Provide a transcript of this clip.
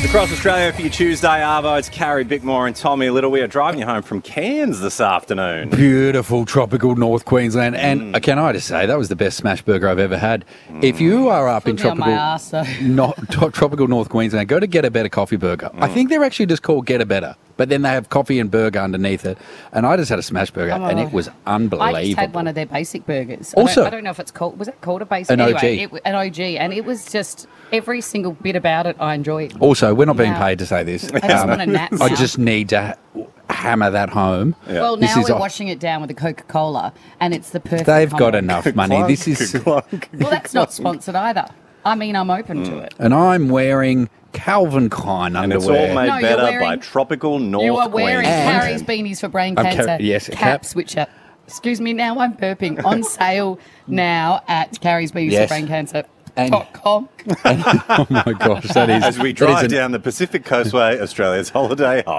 Across Australia for your Tuesday, Arvo, it's Carrie Bickmore and Tommy Little. We are driving you home from Cairns this afternoon. Beautiful tropical North Queensland. And can I just say, that was the best smash burger I've ever had. If you are up in tropical tropical North Queensland, go to Get a Better Coffee Burger. I think they're actually just called Get a Better, but then they have coffee and burger underneath it. And I just had a smash burger, and it was unbelievable. I just had one of their basic burgers. Also, I don't know if it's called, was it called a basic? An OG. Anyway, an OG, and it was just every single bit about it I enjoyed. Also, we're not being paid to say this. I just want a nap now. I just need to hammer that home. Yeah. Well, now we're washing it down with a Coca-Cola, and it's the perfect They've combo. got enough money. This is, Well, that's not sponsored either. I mean, I'm open to it. and I'm wearing Calvin Klein And underwear. it's all made No, you're better wearing- by tropical North You are wearing Queensland. Carrie's beanies for brain I'm cancer. yes, caps, which are, excuse me, now I'm burping, on sale now at Carrie's beanies Yes. for brain cancer. And- .com. Oh my gosh, that is As we that is drive an down the Pacific Coastway, Australia's holiday high.